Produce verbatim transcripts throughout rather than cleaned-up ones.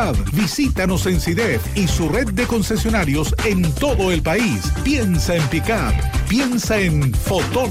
Visítanos en Sidef y su red de concesionarios en todo el país. Piensa en Pickup, piensa en Fotón.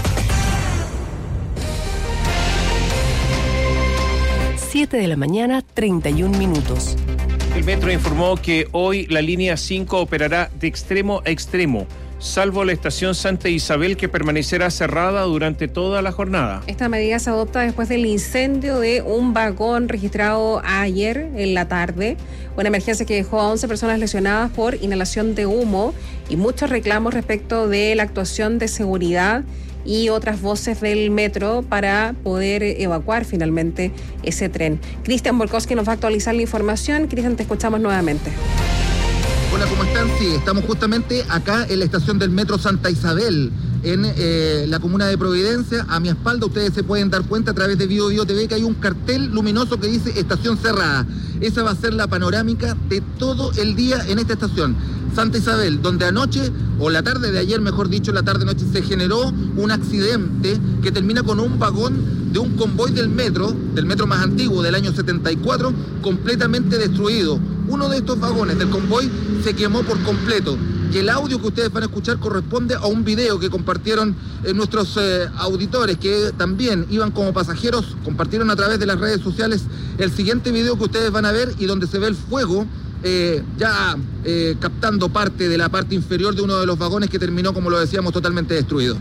siete de la mañana, treinta y un minutos. El Metro informó que hoy la línea cinco operará de extremo a extremo, salvo la estación Santa Isabel, que permanecerá cerrada durante toda la jornada. Esta medida se adopta después del incendio de un vagón registrado ayer en la tarde, una emergencia que dejó a once personas lesionadas por inhalación de humo y muchos reclamos respecto de la actuación de seguridad y otras voces del metro para poder evacuar finalmente ese tren. Cristian Borkowski nos va a actualizar la información. Cristian, te escuchamos nuevamente. Hola, ¿cómo están? Sí, estamos justamente acá en la estación del Metro Santa Isabel, en eh, la comuna de Providencia. A mi espalda ustedes se pueden dar cuenta a través de Bio Bio T V que hay un cartel luminoso que dice estación cerrada. Esa va a ser la panorámica de todo el día en esta estación. Santa Isabel, donde anoche, o la tarde de ayer, mejor dicho, la tarde-noche, se generó un accidente que termina con un vagón de un convoy del metro, del metro más antiguo del año setenta y cuatro, completamente destruido. Uno de estos vagones del convoy se quemó por completo. Y el audio que ustedes van a escuchar corresponde a un video que compartieron eh, nuestros eh, auditores, que también iban como pasajeros, compartieron a través de las redes sociales el siguiente video que ustedes van a ver y donde se ve el fuego eh, ya eh, captando parte de la parte inferior de uno de los vagones que terminó, como lo decíamos, totalmente destruido.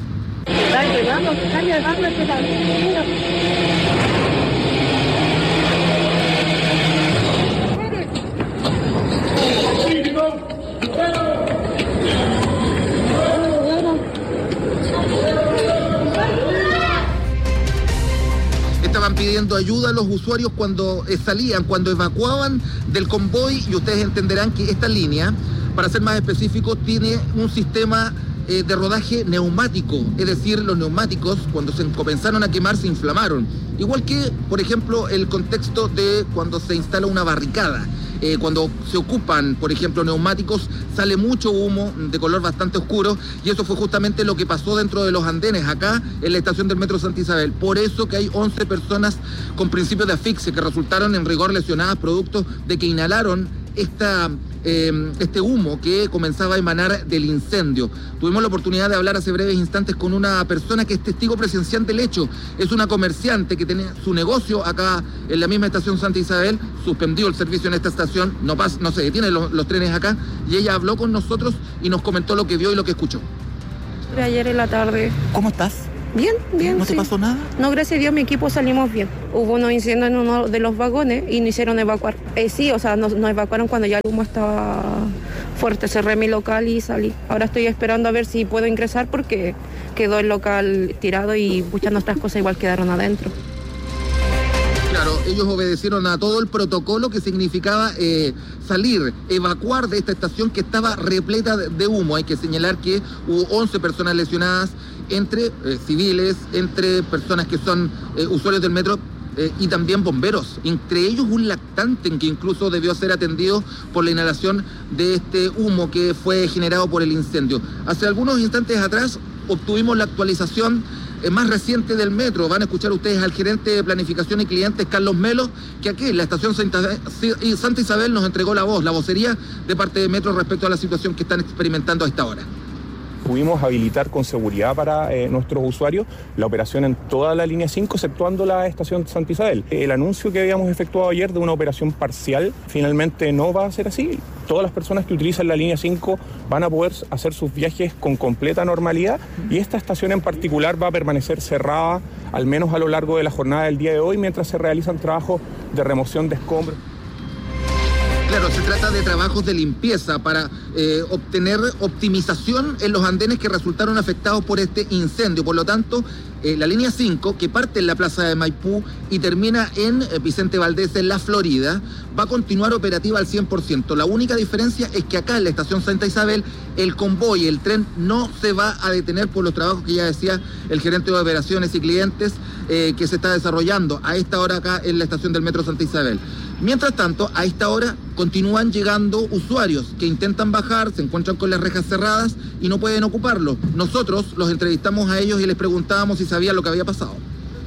Estaban pidiendo ayuda a los usuarios cuando eh, salían, cuando evacuaban del convoy, y ustedes entenderán que esta línea, para ser más específico, tiene un sistema eh, de rodaje neumático, es decir, los neumáticos cuando se comenzaron a quemar se inflamaron, igual que, por ejemplo, el contexto de cuando se instala una barricada. Eh, cuando se ocupan, por ejemplo, neumáticos, sale mucho humo de color bastante oscuro, y eso fue justamente lo que pasó dentro de los andenes acá en la estación del Metro Santa Isabel. Por eso que hay once personas con principios de asfixia que resultaron en rigor lesionadas producto de que inhalaron esta, eh, este humo que comenzaba a emanar del incendio. Tuvimos la oportunidad de hablar hace breves instantes con una persona que es testigo presencial del hecho. Es una comerciante que tiene su negocio acá en la misma estación Santa Isabel, suspendió el servicio en esta estación, no, pasa, no se detienen los, los trenes acá, y ella habló con nosotros y nos comentó lo que vio y lo que escuchó. Ayer en la tarde. ¿Cómo estás? Bien, bien. ¿No te sí. pasó nada? No, gracias a Dios, mi equipo salimos bien. Hubo unos incendios en uno de los vagones y no hicieron evacuar. Eh, sí, o sea, nos, nos evacuaron cuando ya el humo estaba fuerte. Cerré mi local y salí. Ahora estoy esperando a ver si puedo ingresar porque quedó el local tirado y muchas nuestras cosas igual quedaron adentro. Claro, ellos obedecieron a todo el protocolo que significaba eh, salir, evacuar de esta estación que estaba repleta de humo. Hay que señalar que hubo once personas lesionadas, entre eh, civiles, entre personas que son eh, usuarios del metro eh, y también bomberos, entre ellos un lactante que incluso debió ser atendido por la inhalación de este humo que fue generado por el incendio. Hace algunos instantes atrás obtuvimos la actualización eh, más reciente del metro. Van a escuchar ustedes al gerente de planificación y clientes, Carlos Melo, que aquí en la estación Santa, Santa Isabel nos entregó la voz, la vocería de parte de Metro respecto a la situación que están experimentando a esta hora. Pudimos habilitar con seguridad para eh, nuestros usuarios la operación en toda la línea cinco, exceptuando la estación Santa Isabel. El anuncio que habíamos efectuado ayer de una operación parcial finalmente no va a ser así. Todas las personas que utilizan la línea cinco van a poder hacer sus viajes con completa normalidad, y esta estación en particular va a permanecer cerrada al menos a lo largo de la jornada del día de hoy mientras se realizan trabajos de remoción de escombros. Claro, se trata de trabajos de limpieza para eh, obtener optimización en los andenes que resultaron afectados por este incendio. Por lo tanto, eh, la línea cinco, que parte en la plaza de Maipú y termina en eh, Vicente Valdés, en la Florida, va a continuar operativa al cien por ciento. La única diferencia es que acá en la estación Santa Isabel, el convoy, el tren, no se va a detener por los trabajos que ya decía el gerente de operaciones y clientes eh, que se está desarrollando a esta hora acá en la estación del Metro Santa Isabel. Mientras tanto, a esta hora continúan llegando usuarios que intentan bajar, se encuentran con las rejas cerradas y no pueden ocuparlo. Nosotros los entrevistamos a ellos y les preguntábamos si sabían lo que había pasado.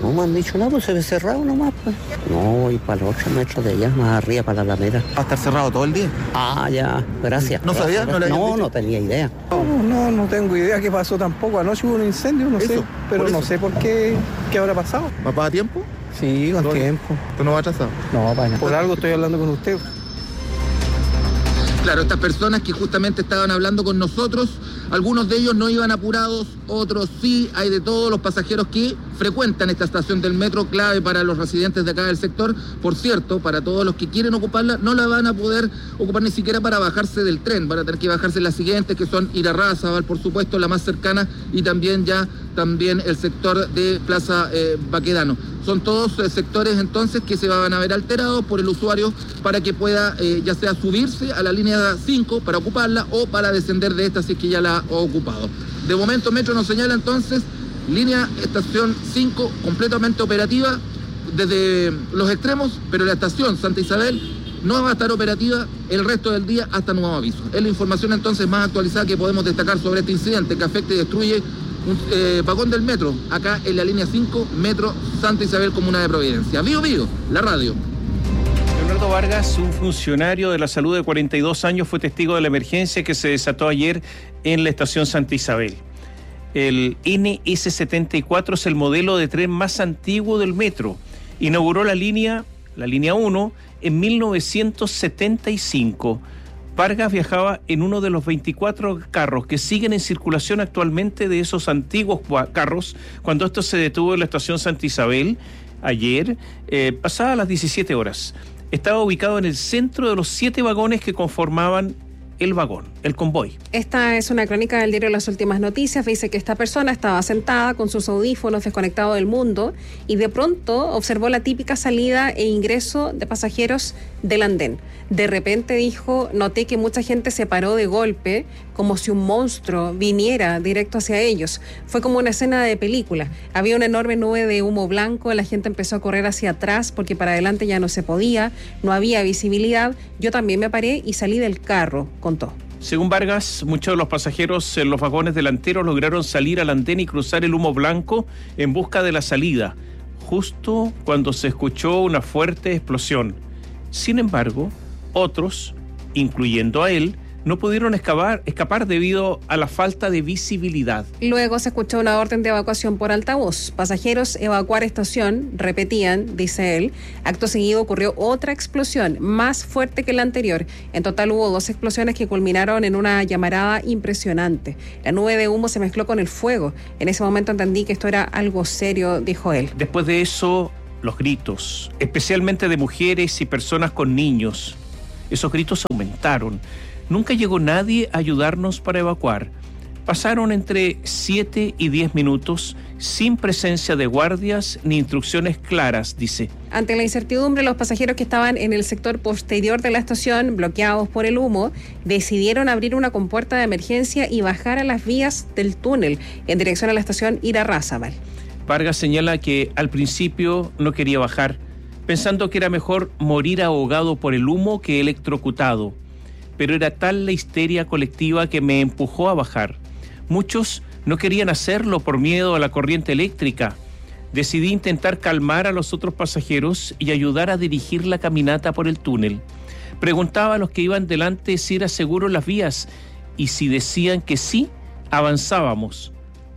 No me han dicho nada, pues se ve cerrado nomás, pues. No, y para los ocho metros de allá, más arriba, para la Alameda. ¿Va a estar cerrado todo el día? Ah, ya, gracias. ¿No sabía? No, no, no, no tenía idea. No, no, no tengo idea qué pasó tampoco. Anoche hubo un incendio, no Eso, sé, pero no eso. sé por qué, qué habrá pasado. ¿Va para tiempo? Sí, con No, tiempo. ¿Tú no vas atrasado? No, para nada. Por algo estoy hablando con usted. Claro, estas personas que justamente estaban hablando con nosotros, algunos de ellos no iban apurados, otros sí, hay de todos los pasajeros que frecuentan esta estación del metro, clave para los residentes de acá del sector. Por cierto, para todos los que quieren ocuparla, no la van a poder ocupar ni siquiera para bajarse del tren, van a tener que bajarse en las siguientes, que son Irarrázaval, por supuesto, la más cercana, y también ya también el sector de Plaza eh, Baquedano. Son todos eh, sectores entonces que se van a ver alterados por el usuario para que pueda eh, ya sea subirse a la línea cinco para ocuparla o para descender de esta si es que ya la ha ocupado. De momento Metro nos señala entonces línea estación cinco completamente operativa desde los extremos, pero la estación Santa Isabel no va a estar operativa el resto del día hasta nuevo aviso. Es la información entonces más actualizada que podemos destacar sobre este incidente que afecta y destruye un eh, vagón del metro, acá en la línea cinco, Metro Santa Isabel, Comuna de Providencia. Vivo, vivo, la radio. Leonardo Vargas, un funcionario de la salud de cuarenta y dos años, fue testigo de la emergencia que se desató ayer en la estación Santa Isabel. El N S setenta y cuatro es el modelo de tren más antiguo del metro. Inauguró la línea, la línea uno, en mil novecientos setenta y cinco. Vargas viajaba en uno de los veinticuatro carros que siguen en circulación actualmente de esos antiguos carros cuando esto se detuvo en la estación Santa Isabel ayer, eh, pasadas las diecisiete horas. Estaba ubicado en el centro de los siete vagones que conformaban el vagón, el convoy. Esta es una crónica del diario Las Últimas Noticias. Dice que esta persona estaba sentada con sus audífonos desconectado del mundo y de pronto observó la típica salida e ingreso de pasajeros del andén. De repente dijo, noté que mucha gente se paró de golpe, como si un monstruo viniera directo hacia ellos. Fue como una escena de película. Había una enorme nube de humo blanco, la gente empezó a correr hacia atrás porque para adelante ya no se podía, no había visibilidad. Yo también me paré y salí del carro, contó. Según Vargas, muchos de los pasajeros en los vagones delanteros lograron salir al andén y cruzar el humo blanco en busca de la salida, justo cuando se escuchó una fuerte explosión. Sin embargo, otros, incluyendo a él, no pudieron escapar, escapar debido a la falta de visibilidad. Luego se escuchó una orden de evacuación por altavoz. Pasajeros, evacuar estación, repetían, dice él. Acto seguido ocurrió otra explosión, más fuerte que la anterior. En total hubo dos explosiones que culminaron en una llamarada impresionante. La nube de humo se mezcló con el fuego. En ese momento entendí que esto era algo serio, dijo él. Después de eso, los gritos, especialmente de mujeres y personas con niños. Esos gritos aumentaron. Nunca llegó nadie a ayudarnos para evacuar. Pasaron entre siete y diez minutos sin presencia de guardias ni instrucciones claras, dice. Ante la incertidumbre, los pasajeros que estaban en el sector posterior de la estación, bloqueados por el humo, decidieron abrir una compuerta de emergencia y bajar a las vías del túnel en dirección a la estación Irarrázaval. Vargas señala que al principio no quería bajar, pensando que era mejor morir ahogado por el humo que electrocutado. Pero era tal la histeria colectiva que me empujó a bajar. Muchos no querían hacerlo por miedo a la corriente eléctrica. Decidí intentar calmar a los otros pasajeros y ayudar a dirigir la caminata por el túnel. Preguntaba a los que iban delante si era seguro las vías y si decían que sí, avanzábamos.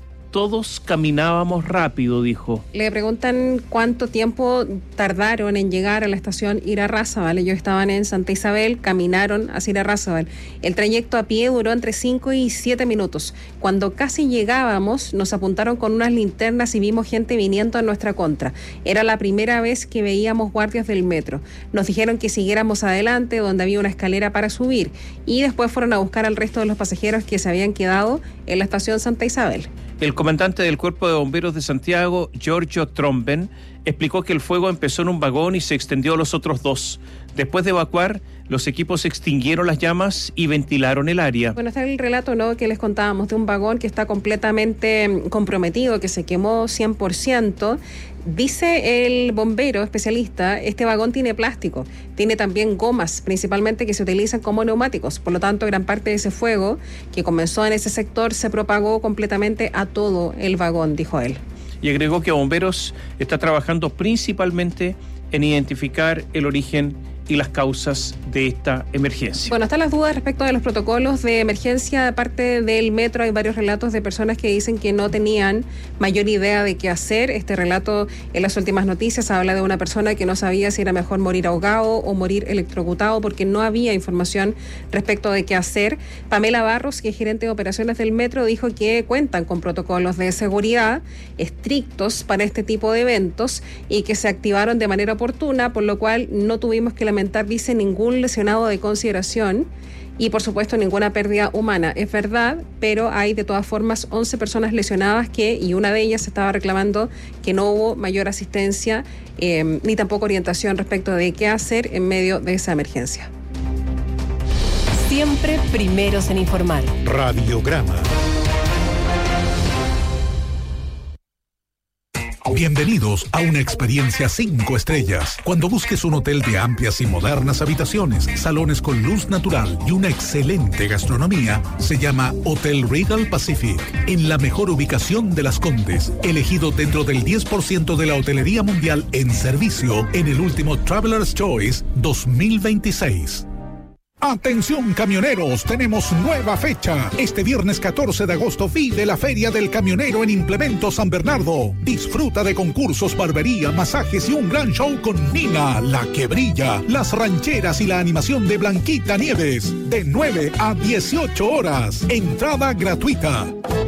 Todos caminábamos rápido, dijo. Le preguntan cuánto tiempo tardaron en llegar a la estación Irarrázaval. Ellos estaban en Santa Isabel, caminaron hacia Irarrázaval. El trayecto a pie duró entre cinco y siete minutos. Cuando casi llegábamos, nos apuntaron con unas linternas y vimos gente viniendo en nuestra contra. Era la primera vez que veíamos guardias del metro. Nos dijeron que siguiéramos adelante, donde había una escalera para subir. Y después fueron a buscar al resto de los pasajeros que se habían quedado en la estación Santa Isabel. El comandante del Cuerpo de Bomberos de Santiago, Giorgio Tromben, explicó que el fuego empezó en un vagón y se extendió a los otros dos. Después de evacuar, los equipos extinguieron las llamas y ventilaron el área. Bueno, está el relato, ¿no?, que les contábamos de un vagón que está completamente comprometido, que se quemó cien por ciento. Dice el bombero especialista, este vagón tiene plástico, tiene también gomas, principalmente que se utilizan como neumáticos. Por lo tanto, gran parte de ese fuego que comenzó en ese sector se propagó completamente a todo el vagón, dijo él. y agregó que Bomberos está trabajando principalmente en identificar el origen y las causas de esta emergencia. Bueno, están las dudas respecto de los protocolos de emergencia de parte del metro. Hay varios relatos de personas que dicen que no tenían mayor idea de qué hacer. Este relato en las últimas noticias habla de una persona que no sabía si era mejor morir ahogado o morir electrocutado porque no había información respecto de qué hacer. Pamela Barros, que es gerente de operaciones del metro, dijo que cuentan con protocolos de seguridad estrictos para este tipo de eventos y que se activaron de manera oportuna, por lo cual no tuvimos que lamentar, dice, ningún lesionado de consideración y por supuesto ninguna pérdida humana. Es verdad, pero hay de todas formas once personas lesionadas que, y una de ellas estaba reclamando que no hubo mayor asistencia eh, ni tampoco orientación respecto de qué hacer en medio de esa emergencia. Siempre primeros en informar. Radiograma. Bienvenidos a una experiencia cinco estrellas. Cuando busques un hotel de amplias y modernas habitaciones, salones con luz natural y una excelente gastronomía, se llama Hotel Regal Pacific, en la mejor ubicación de Las Condes, elegido dentro del diez por ciento de la hotelería mundial en servicio en el último Traveler's Choice dos mil veintiséis. Atención camioneros, tenemos nueva fecha. Este viernes catorce de agosto vive la Feria del Camionero en Implemento San Bernardo. Disfruta de concursos, barbería, masajes y un gran show con Nina, la que brilla, las rancheras y la animación de Blanquita Nieves. De nueve a dieciocho horas. Entrada gratuita.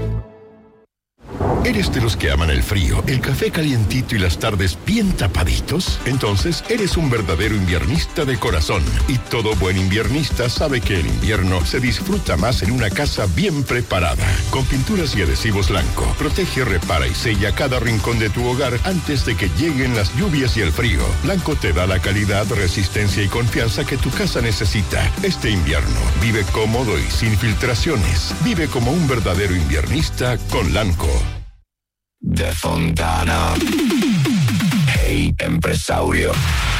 ¿Eres de los que aman el frío, el café calientito y las tardes bien tapaditos? Entonces, eres un verdadero inviernista de corazón. Y todo buen inviernista sabe que el invierno se disfruta más en una casa bien preparada. Con pinturas y adhesivos Blanco, protege, repara y sella cada rincón de tu hogar antes de que lleguen las lluvias y el frío. Blanco te da la calidad, resistencia y confianza que tu casa necesita. Este invierno, vive cómodo y sin filtraciones. Vive como un verdadero inviernista con Blanco. De Fontana. Hey, empresario.